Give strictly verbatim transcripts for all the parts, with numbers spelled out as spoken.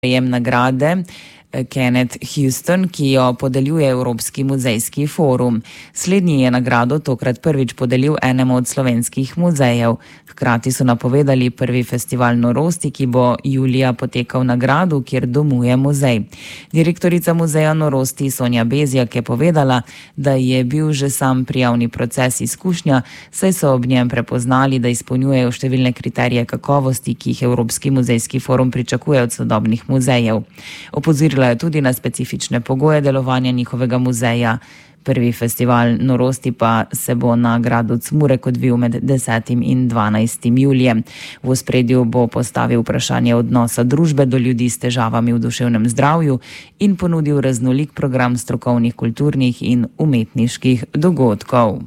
prejem nagrade Kenneth Houston, ki jo podeljuje Evropski muzejski forum. Slednji je nagrado tokrat prvič podelil enemu od slovenskih muzejev. Hkrati so napovedali prvi festival norosti, ki bo julija potekal na gradu, kjer domuje muzej. Direktorica muzeja norosti Sonja Bezjak je povedala, da je bil že sam prijavni proces izkušnja, saj so ob njem prepoznali, da izpolnjujejo številne kriterije kakovosti, ki jih Evropski muzejski forum pričakuje od sodobnih muzejev. Opozorila je tudi na specifične pogoje delovanja njihovega muzeja. Prvi festival norosti pa se bo na gradu Cmurek odvil med desetim in dvanajstim julijem. V ospredju bo postavil vprašanje odnosa družbe do ljudi s težavami v duševnem zdravju in ponudil raznolik program strokovnih, kulturnih in umetniških dogodkov.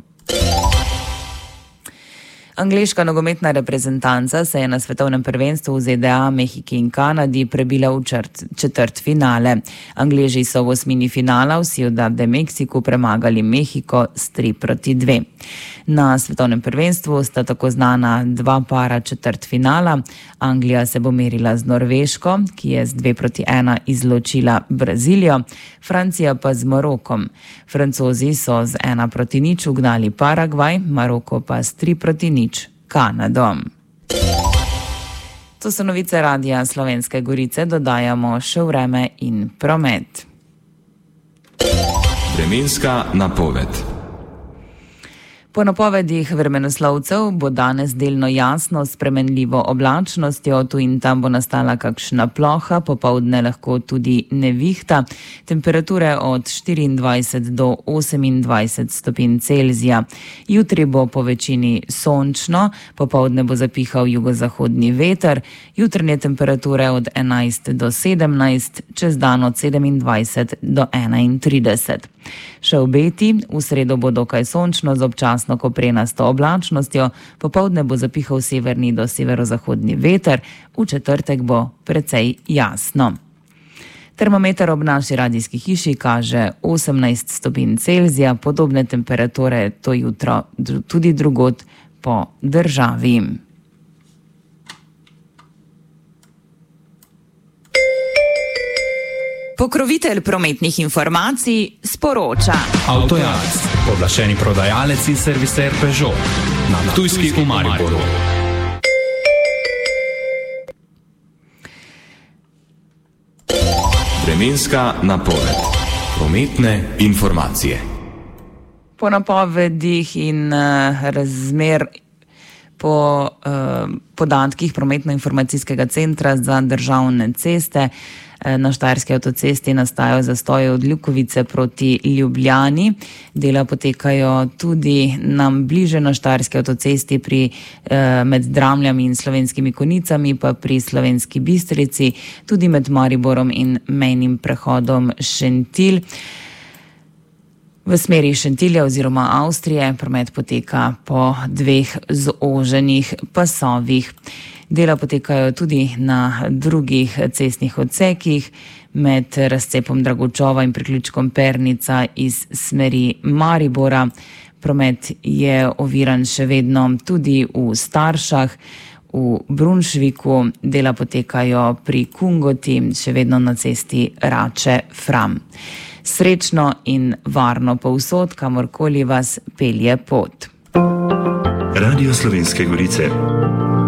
Angleška nogometna reprezentanca se je na svetovnem prvenstvu v Z D A, Mehiki in Kanadi prebila v črt, četrt finale. Angleži so v osmini finala v Ciudad de Mexico premagali Mehiko s tri proti dve. Na svetovnem prvenstvu sta tako znana dva para četrt finala. Anglija se bo merila z Norveško, ki je z dve proti ena izločila Brazilijo, Francija pa z Marokom. Francozi so z ena proti nič ugnali Paragvaj, Maroko pa s tri proti nič Kanado. To so novice Radia Slovenske Gorice, dodajamo še vreme in promet. Vremenska napoved. Po napovedih vremenoslovcev bo danes delno jasno s spremenljivo oblačnostjo, tu in tam bo nastala kakšna ploha, popoldne lahko tudi nevihta, temperature od štiriindvajset do osemindvajset stopinj Celzija. Jutri bo po večini sončno, popoldne bo zapihal jugozahodni veter, jutranje temperature od enajst do sedemnajst, čez dan od sedemindvajset do enaintrideset. Še obeti, v sredo bo dokaj sončno z občasno koprenasto oblačnostjo, popoldne bo zapihal severni do severozahodni veter, v četrtek bo precej jasno. Termometer ob naši radijski hiši kaže osemnajst stopinj Celzija, podobne temperature to jutro tudi drugod po državi. Pokrovitelj prometnih informacij sporoča. Avtojaz, pooblaščeni prodajalec in serviser Peugeot na Ptujski v Mariboru. Vremenska napoved. Prometne informacije. Po napovedih in uh, razmer po uh, podatkih Prometno-informacijskega centra za državne ceste na Štajerski avtocesti nastajajo zastoji od Ljukovice proti Ljubljani. Dela potekajo tudi nam bliže na Štajerski avtocesti pri, eh, med Dramljami in Slovenskimi Konicami, pa pri Slovenski Bistrici, tudi med Mariborom in mejnim prehodom Šentilj. V smeri Šentilja oziroma Avstrije promet poteka po dveh zoženih pasovih. Dela potekajo tudi na drugih cestnih odsekih med razcepom Dragočova in priključkom Pernica iz smeri Maribora. Promet je oviran še vedno tudi v Staršah, v Brunšviku. Dela potekajo pri Kungoti, še vedno na cesti Rače-Fram. Srečno in varno povsod, kamorkoli vas pelje pot. Radio Slovenske Gorice.